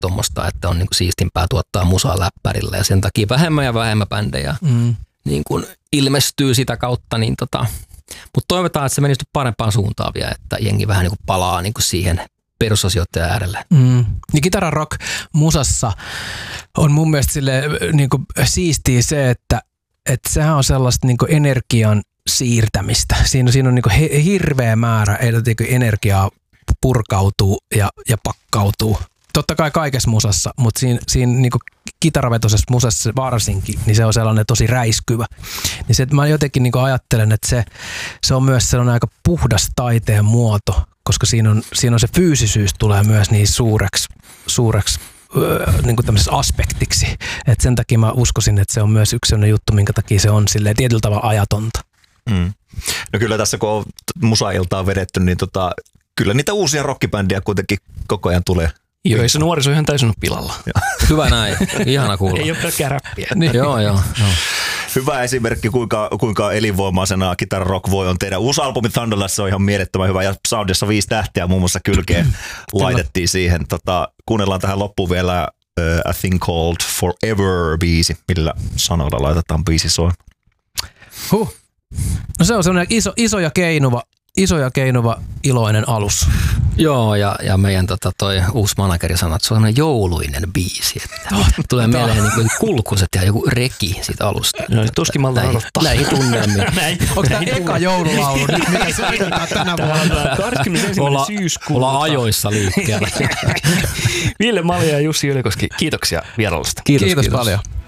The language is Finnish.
tuommoista, että on niin kuin siistimpää tuottaa musaa läppärillä ja sen takia vähemmän ja vähemmän bändejä niin kuin ilmestyy sitä kautta. Niin mutta toivotaan, että se menisi parempaan suuntaan vielä, että jengi vähän niin kuin palaa niin kuin siihen perusasioiden äärelle. Niin Kitaran Rock musassa on mun mielestä sille niin kuin siistiä se, että sehän on sellaista niin kuin energian siirtämistä. Siinä on niin kuin hirveä määrä energiaa purkautuu ja pakkautuu. Totta kai kaikessa musassa, mutta siinä niin kuin kitaravetoisessa musassa varsinkin, niin se on sellainen tosi räiskyvä. Niin se, että mä jotenkin niin kuin ajattelen, että se on myös sellainen aika puhdas taiteen muoto, koska siinä on se fyysisyys tulee myös niin suureksi niin kuin tämmöisessä aspektiksi. Et sen takia mä uskoisin, että se on myös yksi sellainen juttu, minkä takia se on silleen tietyllä tavalla ajatonta. No kyllä tässä kun on musailtaa vedetty, niin kyllä niitä uusia rockibändiä kuitenkin koko ajan tulee. Joo, ei se nuoriso ihan täysin ole pilalla. Hyvä näin, ihana kuulla. Ei ole pelkkää räppiä. Niin. Joo. Hyvä esimerkki, kuinka elinvoimaisena Kitaran Rock voi on tehdä. Uusi albumi Thunderlust on ihan mielettömän hyvä ja Soundissa 5 tähteä muun muassa kylkeen laitettiin siihen. Kuunnellaan tähän loppuun vielä A Thing Called Forever-biisi. Millä sanoilla laitetaan biisi soi? No se on semmoinen iso ja keinuva iloinen alus. Joo, ja meidän toi uusi manageri sanoi, että se on sellainen jouluinen biisi. Että tulee mieleen niin kuin kulkuset ja joku reki siitä alusta. No tuskin malta odottaa. Näihin tunnelmiin. Onko tämä eka joululaulu, mikä se on tänä vuonna? 21. syyskuuta. Ollaan ajoissa liikkeellä. Ville Malja ja Jussi Ylikoski, kiitoksia vierailusta. Kiitos paljon.